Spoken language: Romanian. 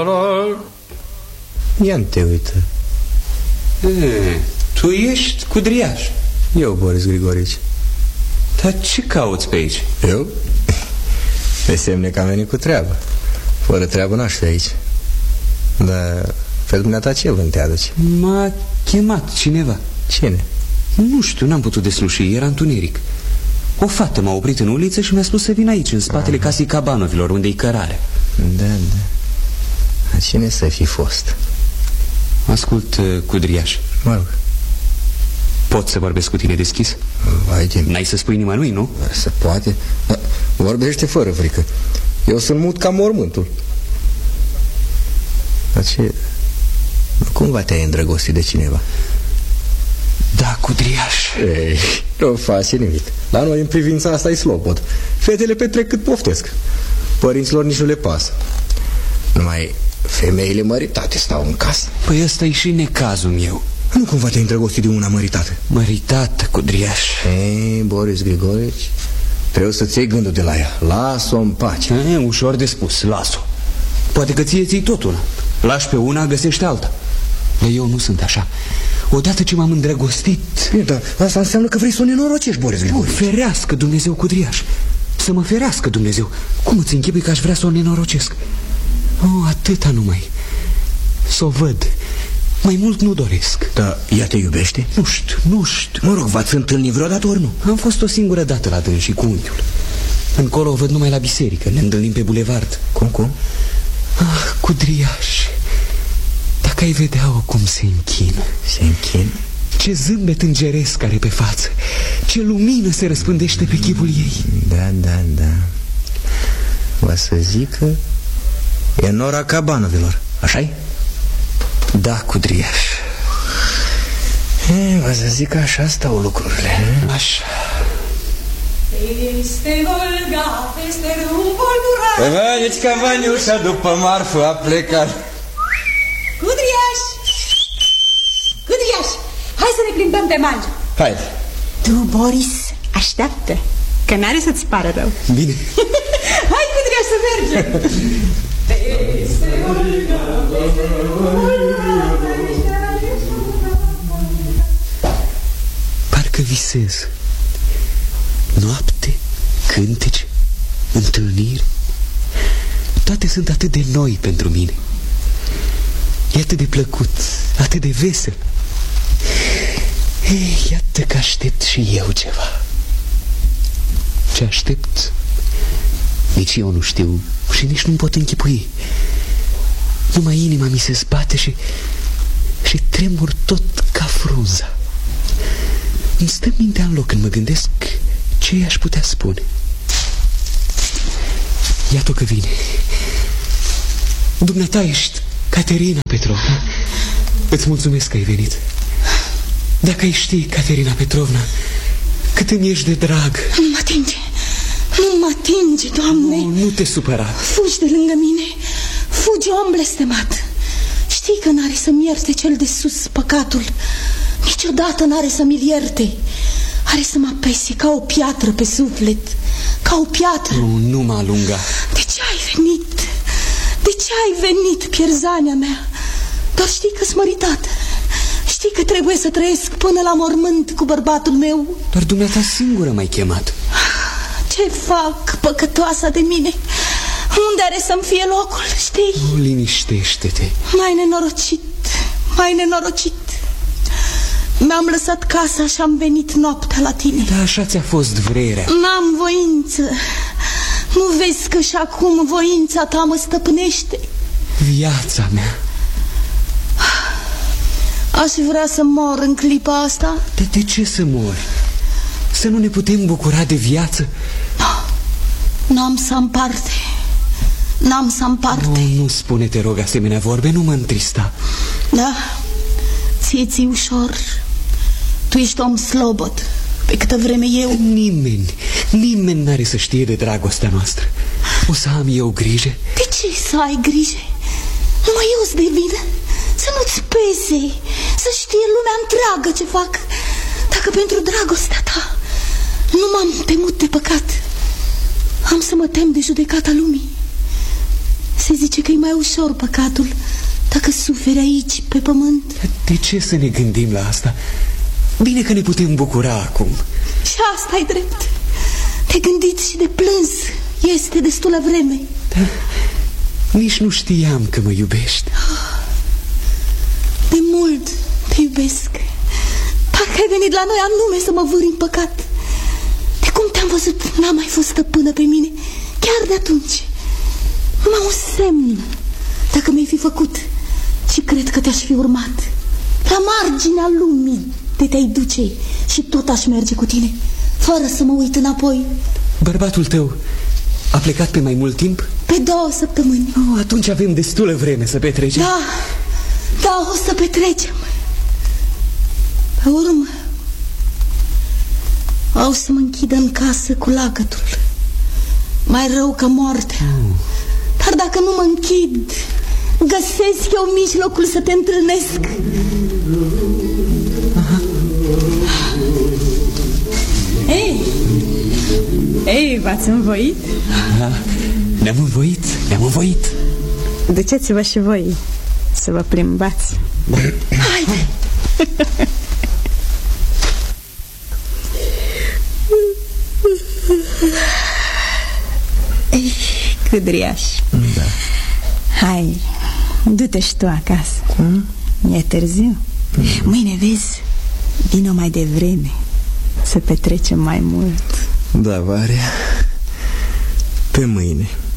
Ia te uită. Tu ești Cudriaș? Eu, Boris Grigorici. Dar ce cauți pe aici? Eu? Pe semne că am venit cu treabă. Fără treabă n-aș fi aici. Dar pe dumneata ce vânt te aduci? M-a chemat cineva. Cine? Nu știu, n-am putut desluși, era întuneric. O fată m-a oprit în uliță și mi-a spus să vin aici, în spatele casei Cabanovilor, unde-i cărare. Da. A cine să fi fost? Ascult, Cudriaș. Mă rog. Pot să vorbesc cu tine deschis? Vai de... N-ai să spui nimănui, nu? Se poate. Vorbește fără frică. Eu sunt mut ca mormântul. Dar ce... Cumva te-ai îndrăgostit de cineva? Da, Cudriaș. Ei, nu faci nimic. La noi în privința asta e slobod. Fetele petrec cât poftesc. Părinților nici nu le pasă. Numai femeile măritate stau în casă. Păi ăsta e și necazul meu. Nu cumva te-ai îndrăgostit de una măritată? Măritată, Cudriaș. Ei, Boris Grigorici, trebuie să-ți iei gândul de la ea. Las-o în pace. Ușor de spus, las-o. Poate că ție ții tot una. Lași pe una, găsești alta. Dar eu nu sunt așa. Odată ce m-am îndrăgostit... Bine, dar asta înseamnă că vrei să o nenorocești, Boris Grigorici. Ferească Dumnezeu, Cudriaș. Să mă ferească Dumnezeu. Cum îți închipui că aș vrea să o nenorocesc? Atâta numai. Să o văd. Mai mult nu doresc. Dar ea te iubește? Nu știu. Mă rog, v-ați întâlnit vreodată ori nu? Am fost o singură dată la dânsii cu unchiul. Încolo o văd numai la biserică. Ne întâlnim pe bulevard. Cum? Cudriaș, dacă ai vedea-o cum se închină. Se închină? Ce zâmbet îngeresc are pe față. Ce lumină se răspândește pe chipul ei. Da. O să zic că e Nora Cabanovilor, așa-i? Da, Cudriaș. O să zic că așa stau lucrurile. Așa. Peste Volga, peste râul Volburat. Păi vedeți că Vaniușa după marfă a plecat. Cudriaș, hai să ne plimbăm pe mal. Haide. Tu, Boris, așteaptă, că n-are să-ți pară rău. Bine. Hai, Cudriaș, să mergem. Peste Volga, peste Parcă visez. Noapte, cântece, întâlniri, toate sunt atât de noi pentru mine. E atât de plăcut, atât de vesel. Iată că aștept și eu ceva. Ce aștept? Nici eu nu știu și nici nu-mi pot închipui. Numai inima mi se zbate și tremur tot ca frunza. Îmi stă mintea în loc când mă gândesc ce i-aș putea spune. Iată că vine. Dumneata ești Caterina Petrovna. Îți mulțumesc că ai venit. Dacă ai ști, Caterina Petrovna, cât îmi ești de drag. Nu mă atinge, Doamne. Nu te supăra. Fugi de lângă mine. Fugi, om blestemat. Știi că n-are să-mi ierte cel de sus păcatul. Niciodată n-are să-mi ierte. Are să mă apese ca o piatră pe suflet. Ca o piatră. Nu mă alunga. De ce ai venit? De ce ai venit, pierzania mea? Doar știi că-s măritată. Știi că trebuie să trăiesc până la mormânt cu bărbatul meu. Doar dumneata singură m-ai chemat. Ce fac, păcătoasa de mine? Unde are să-mi fie locul, știi? Liniștește-te. Mai nenorocit. Mi-am lăsat casa și am venit noaptea la tine. Da, așa ți-a fost vrerea. N-am voință. Nu vezi că și acum voința ta mă stăpânește? Viața mea. Aș vrea să mor în clipa asta. De ce să mori? Să nu ne putem bucura de viață? N-am să am parte. N-am să am parte. Nu spune, te rog, asemenea vorbe, nu mă întrista. Da, ție-ți ușor. Tu ești om slobod, pe câtă vreme eu... Nimeni n-are să știe de dragostea noastră. O să am eu grijă. De ce să ai grijă? Numai eu-s de vină. Să nu-ți pese, să știe lumea întreagă ce fac. Dacă pentru dragostea ta nu m-am temut de păcat, am să mă tem de judecata lumii. Se zice că e mai ușor păcatul dacă suferi aici, pe pământ. De ce să ne gândim la asta? Bine că ne putem bucura acum. Și asta e drept. De gândit și de plâns este destulă vreme. Da, nici nu știam că mă iubești. De mult te iubesc. Parcă ai venit la noi anume să mă vâri în păcat. De cum te-am văzut, n-am mai fost stăpână pe mine. Chiar de atunci. Numai un semn, dacă mi-ai fi făcut. Și cred că te-aș fi urmat. La marginea lumii te-ai duce și tot aș merge cu tine, fără să mă uit înapoi. Bărbatul tău a plecat pe mai mult timp? Pe 2 săptămâni. Atunci avem destulă vreme să petrecem. Da, o să petrecem. Pe urmă au să mă închidă în casă cu lacătul. Mai rău ca moartea. Dar dacă nu mă închid, găsesc eu mijlocul să te întâlnesc. Ei, v-ați învoit? Ne-am învoit. Duceți-vă și voi să vă plimbați. Haide! Ei, câdriaș. Da. Hai, du-te și tu acasă. E târziu. Mâine, vezi, vină mai devreme să petrecem mai mult. Da, Varea, pe mâine.